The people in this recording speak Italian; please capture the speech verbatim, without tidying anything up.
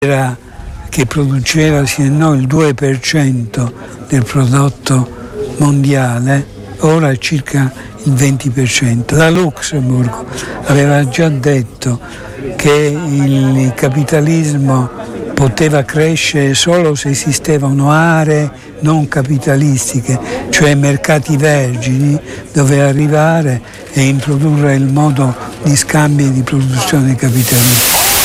era che produceva sì e no il due per cento del prodotto mondiale, ora è circa il venti per cento. La Luxemburg aveva già detto che il capitalismo poteva crescere solo se esistevano aree non capitalistiche, cioè mercati vergini dove arrivare e introdurre il modo di scambio e di produzione capitalistica.